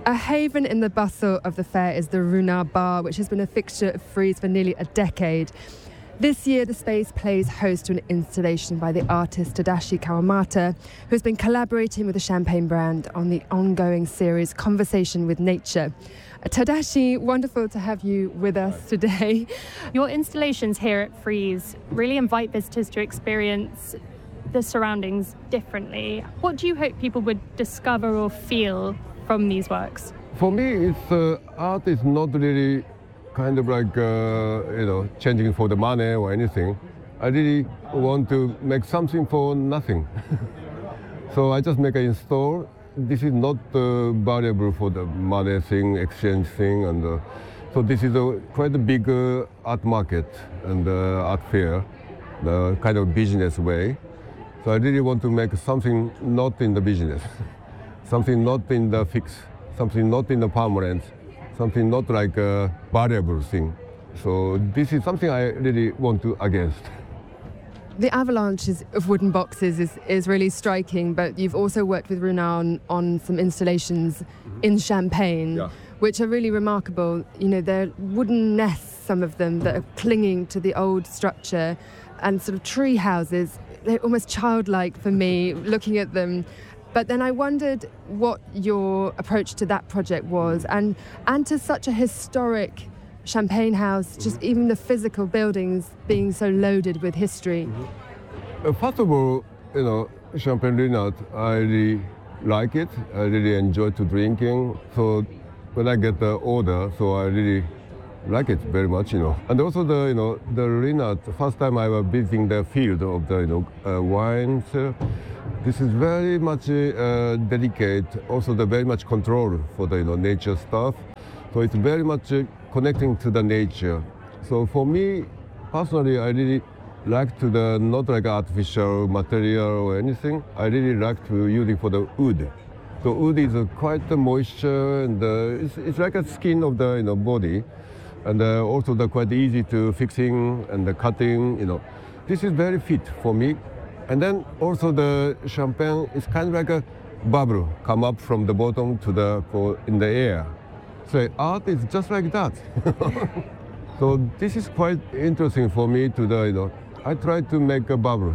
A haven in the bustle of the fair is the Runard Bar, which has been a fixture of Frieze for nearly a decade. This year, the space plays host to an installation by the artist Tadashi Kawamata, who has been collaborating with the Champagne brand on the ongoing series Conversation with Nature. Tadashi, wonderful to have you with us today. Your installations here at Frieze really invite visitors to experience the surroundings differently. What do you hope people would discover or feel from these works? For me, art is not really kind of like, changing for the money or anything. I really want to make something for nothing. So I just make an install. This is not valuable for the money thing, exchange thing. And so this is quite a big art market and art fair, the kind of business way. So I really want to make something not in the business, something not in the fix, something not in the permanent, something not like a variable thing. So this is something I really want to against. The avalanches of wooden boxes is really striking, but you've also worked with Runard on some installations in Champagne, which are really remarkable. You know, they're wooden nests, some of them, that are clinging to the old structure, and sort of tree houses. They're almost childlike for me, looking at them. But then I wondered what your approach to that project was, and to such a historic Champagne house, just even the physical buildings being so loaded with history. First of all, Champagne Runard, I really like it. I really enjoy to drinking. So when I get the order, so I really like it very much, And also the Runard, first time I was visiting the field of the, wines. This is very much delicate, also very much control for the nature stuff. So it's very much connecting to the nature. So for me, personally, I really like to not like artificial material or anything. I really like to use it for the wood. So wood is quite moisture, and it's like a skin of the body, and also quite easy to fixing and the cutting. This is very fit for me. And then also the champagne is kind of like a bubble come up from the bottom to in the air. So art is just like that. So this is quite interesting for me I try to make a bubble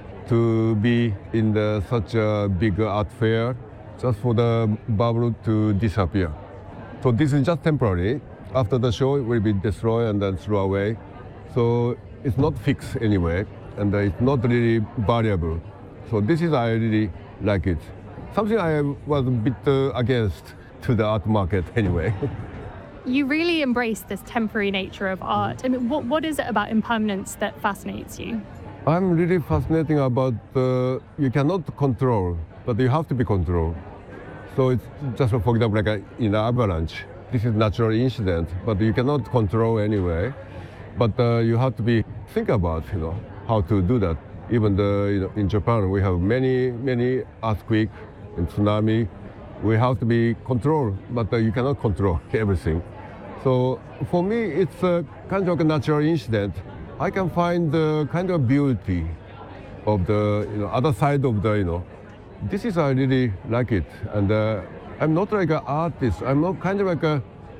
to be in such a big art fair, just for the bubble to disappear. So this is just temporary. After the show, it will be destroyed and then thrown away. So it's not fixed anyway, and it's not really variable. So this is, I really like it. Something I was a bit against to the art market anyway. You really embrace this temporary nature of art. I mean, what is it about impermanence that fascinates you? I'm really fascinating about you cannot control, but you have to be controlled. So it's just, for example, like in an avalanche. This is natural incident, but you cannot control anyway. But you have to think about, how to do that. Even in Japan, we have many earthquakes and tsunami. We have to be controlled, but you cannot control everything. So for me, it's a kind of a natural incident. I can find the kind of beauty of the other side of the This is I really like it, and I'm not like an artist. I'm not kind of like a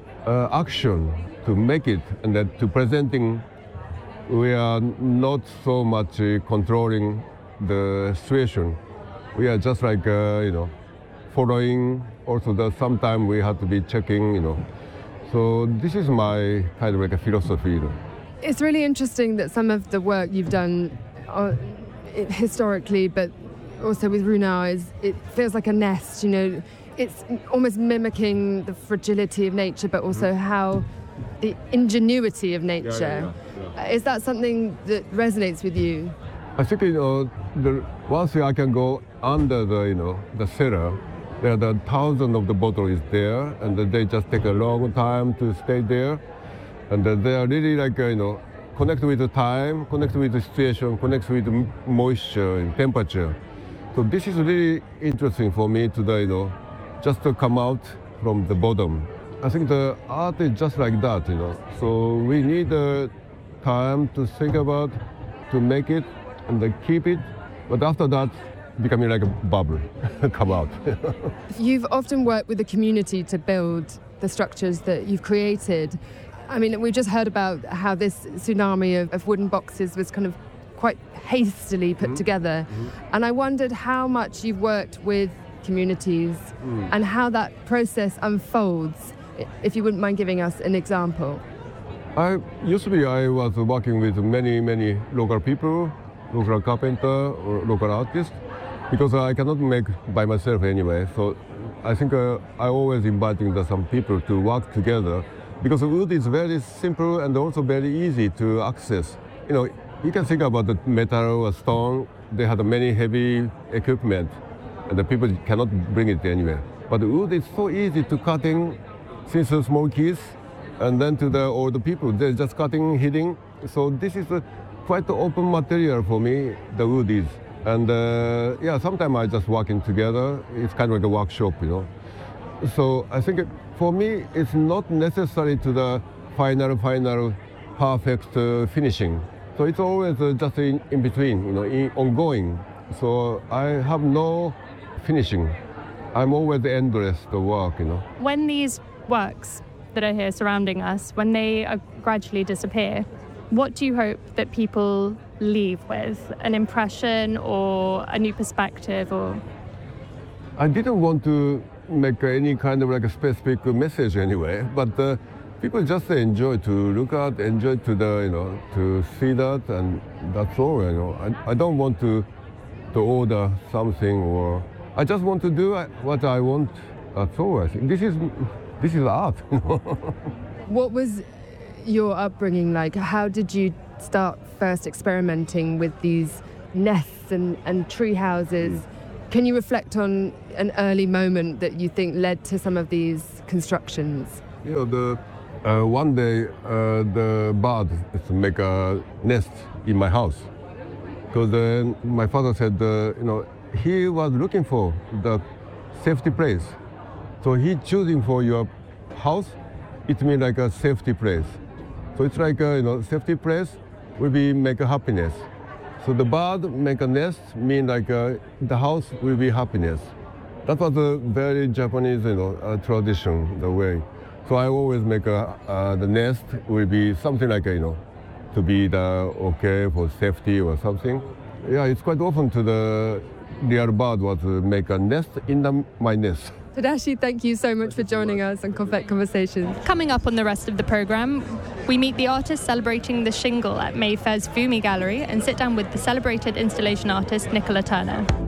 action to make it and then to presenting. We are not so much controlling the situation. We are just like following. Also, sometimes we have to be checking. So this is my kind of like a philosophy. It's really interesting that some of the work you've done historically, but also with Runard, it feels like a nest. It's almost mimicking the fragility of nature, but also how the ingenuity of nature. Is that something that resonates with you? I think once I can go under the cellar, there are the thousands of the bottles there, and they just take a long time to stay there, and they are really like connect with the time, connect with the situation, connect with the moisture and temperature. So this is really interesting for me to just to come out from the bottom. I think the art is just like that, So we need time to think about, to make it, and then keep it. But after that, becoming like a bubble, come out. You've often worked with the community to build the structures that you've created. I mean, we just heard about how this tsunami of wooden boxes was kind of quite hastily put together. And I wondered how much you've worked with communities and how that process unfolds, if you wouldn't mind giving us an example. I was working with many local people, local carpenter or local artists, because I cannot make by myself anyway. So I think I always inviting some people to work together, because wood is very simple and also very easy to access. You know, you can think about the metal or stone. They have many heavy equipment, and the people cannot bring it anywhere. But the wood is so easy to cutting, since the small kids, and then to the older people, they're just cutting, hitting. So this is quite open material for me, the wood is. And sometimes I just working together. It's kind of like a workshop, you know. So I think for me, it's not necessary to the final perfect finishing. So it's always just in between, you know, ongoing. So I have no finishing. I'm always endless the work, you know. When these works that are here surrounding us, when they gradually disappear, what do you hope that people leave with? An impression or a new perspective? Or I didn't want to make any kind of like a specific message anyway, but people just enjoy to look at, enjoy to to see that, and that's all. You know, I don't want to order something, or I just want to do what I want. That's all. I think this is art. What was your upbringing like? How did you start first experimenting with these nests and tree houses? Can you reflect on an early moment that you think led to some of these constructions? You know, one day the bird make a nest in my house, because my father said, he was looking for the safety place. So he choosing for your house, it means like a safety place. So it's like safety place will be make a happiness. So the bird make a nest mean like the house will be happiness. That was a very Japanese tradition, the way. So I always make the nest will be something like to be the okay for safety or something. Yeah, it's quite often to the real bird was make a nest in my nest. Tadashi, thank you so much for joining us on Confect Conversations. Coming up on the rest of the programme, we meet the artists celebrating the shingle at Mayfair's Fumi Gallery and sit down with the celebrated installation artist Nicola Turner.